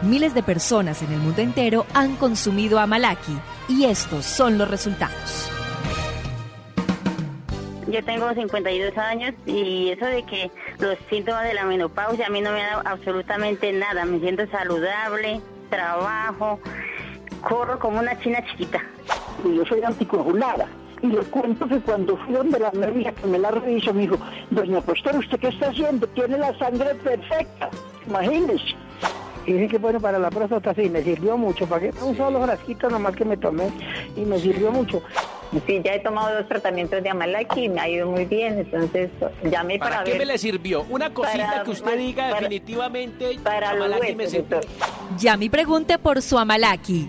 Miles de personas en el mundo entero han consumido Amalaki y estos son los resultados. Yo tengo 52 años y eso de que los síntomas de la menopausia a mí no me ha dado absolutamente nada. Me siento saludable, trabajo, corro como una china chiquita. Yo soy anticoagulada y les cuento que cuando fui donde la médica que me la revisó me dijo: doña Pastora, ¿usted qué está haciendo? Tiene la sangre perfecta, imagínese. Y dije que bueno, para la próstata sí, me sirvió mucho. ¿Para qué? Un solo frasquito nomás que me tomé y me sirvió mucho. Sí, ya he tomado 2 tratamientos de Amalaki y me ha ido muy bien, entonces llamé para ver. ¿Para qué me le sirvió? Una cosita que usted diga definitivamente, para Amalaki me sirvió. Llame y pregunte por su Amalaki,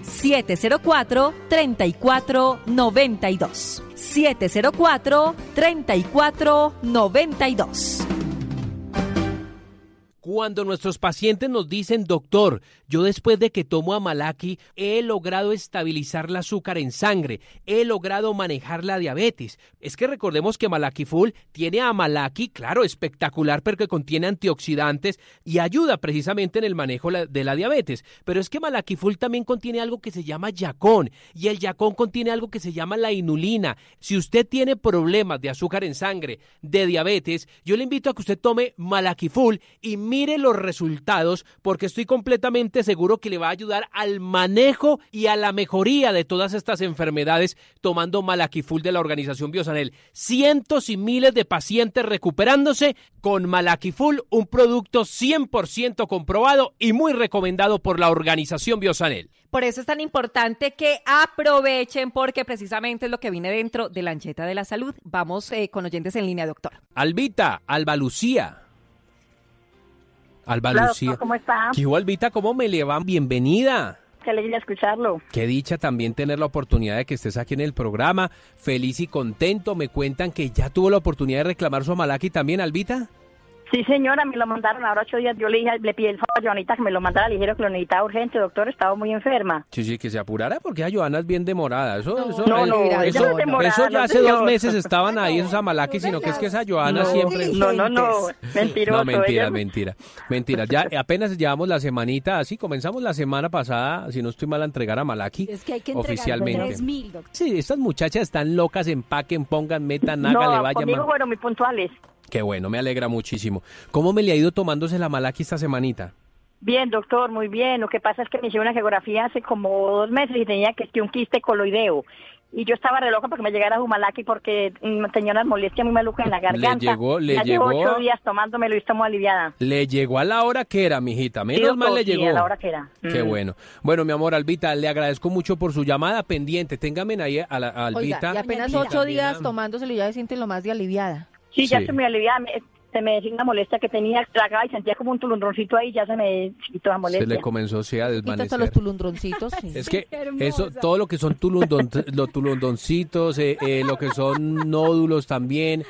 704-3492. 704-3492. Cuando nuestros pacientes nos dicen: doctor, yo después de que tomo Amalaki he logrado estabilizar el azúcar en sangre, he logrado manejar la diabetes. Es que recordemos que Amalaki Full tiene Amalaki, claro, espectacular, porque contiene antioxidantes y ayuda precisamente en el manejo de la diabetes. Pero es que Amalaki Full también contiene algo que se llama yacón, y el yacón contiene algo que se llama la inulina. Si usted tiene problemas de azúcar en sangre, de diabetes, yo le invito a que usted tome Amalaki Full y mire los resultados, porque estoy completamente seguro que le va a ayudar al manejo y a la mejoría de todas estas enfermedades tomando Amalaki Full de la organización Biosanel. Cientos y miles de pacientes recuperándose con Amalaki Full, un producto 100% comprobado y muy recomendado por la organización Biosanel. Por eso es tan importante que aprovechen, porque precisamente es lo que viene dentro de la Ancheta de la Salud. Vamos con oyentes en línea, doctor. Albita, Alba Lucía. Alba Hola, Lucía. doctor, ¿cómo está? ¿Qué hubo, Albita? ¿Cómo me le va? Bienvenida. Qué alegría escucharlo. Qué dicha también tener la oportunidad de que estés aquí en el programa. Feliz y contento. Me cuentan que ya tuvo la oportunidad de reclamar su Amalaki también, Albita. Sí, señora, me lo mandaron ahora 8 días. Yo le pedí el favor a Joanita que me lo mandara, le dijeron que lo necesitaba urgente, doctor, estaba muy enferma. Sí, que se apurara, porque a Joana es bien demorada. Eso ya hace 2 meses estaban ahí esos Amalaki, sino que es que esa Joana siempre... No, mentiroso. No, mentira. Ya apenas llevamos la semanita, así comenzamos la semana pasada, si no estoy mal, a entregar Amalaki. Es que hay que entregar oficialmente. 3,000, doctor. Sí, estas muchachas están locas, empaquen, pongan, metan, hágale, vayan. Conmigo fueron muy puntuales. Qué bueno, me alegra muchísimo. ¿Cómo me le ha ido tomándose la Amalaki esta semanita? Bien, doctor, muy bien. Lo que pasa es que me hicieron una ecografía hace como 2 meses y tenía que un quiste coloideo. Y yo estaba re loca porque me llegara Amalaki porque tenía una molestia muy maluca en la garganta. Le llegó 8 días tomándomelo y está muy aliviada. Le llegó a la hora que era, mijita. Menos doctor, mal le llegó. Sí, a la hora que era. Qué bueno. Bueno, mi amor, Albita, le agradezco mucho por su llamada pendiente. Téngame ahí a Albita. Oiga, y apenas 8 días tomándoselo ya se siente lo más de aliviada. Sí, ya estoy muy aliviada. Se me decía una molestia que tenía, tragaba y sentía como un tulundroncito ahí, ya se me quitó la molestia. Se le comenzó a desvanecer. Hasta los tulundroncitos, sí. Es que eso, todo lo que son los tulundoncitos, lo que son nódulos también,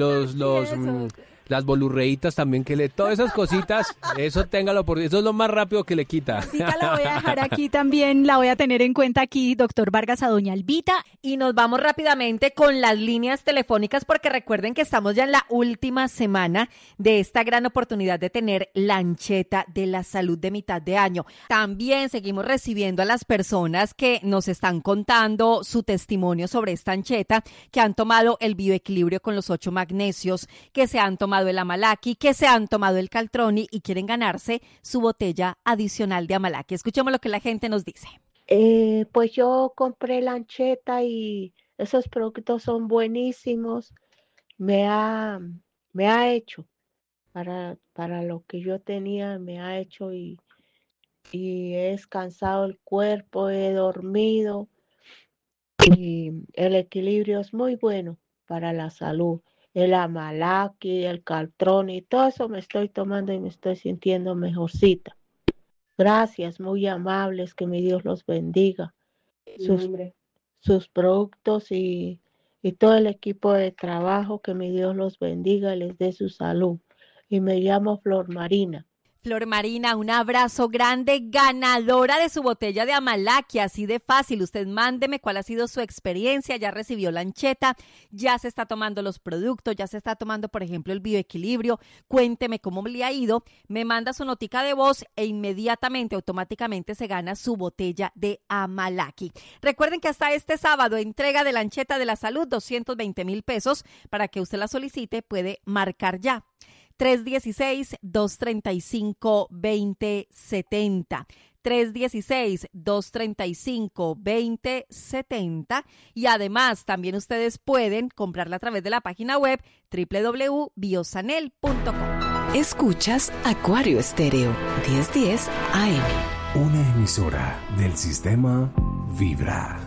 las bolurreitas también, todas esas cositas, eso téngalo por eso es lo más rápido que le quita. La voy a dejar aquí también, la voy a tener en cuenta aquí, doctor Vargas, a doña Albita. Y nos vamos rápidamente con las líneas telefónicas, porque recuerden que estamos ya en la última semana de esta gran oportunidad de tener la Ancheta de la Salud de mitad de año. También seguimos recibiendo a las personas que nos están contando su testimonio sobre esta Ancheta, que han tomado el bioequilibrio con los 8 magnesios, que se han tomado el Amalaki, que se han tomado el Caltroni y quieren ganarse su botella adicional de Amalaki. Escuchemos lo que la gente nos dice. Pues yo compré la Ancheta y esos productos son buenísimos. Me ha hecho para lo que yo tenía, me ha hecho y he descansado el cuerpo, he dormido y el equilibrio es muy bueno para la salud. El Amalaki, el Caltroni, todo eso me estoy tomando y me estoy sintiendo mejorcita. Gracias, muy amables, que mi Dios los bendiga. Sus productos y todo el equipo de trabajo, que mi Dios los bendiga y les dé su salud. Y me llamo Flor Marina. Flor Marina, un abrazo grande, ganadora de su botella de Amalaki, así de fácil. Usted mándeme cuál ha sido su experiencia, ya recibió lancheta, ya se está tomando los productos, ya se está tomando, por ejemplo, el bioequilibrio. Cuénteme cómo le ha ido, me manda su notica de voz e inmediatamente, automáticamente se gana su botella de Amalaki. Recuerden que hasta este sábado, entrega de lancheta de la salud, 220,000 pesos. Para que usted la solicite, puede marcar ya. 316-235-2070. 316-235-2070 y además también ustedes pueden comprarla a través de la página web www.biosanel.com. Escuchas Acuario Estéreo 1010 AM. Una emisora del sistema Vibra.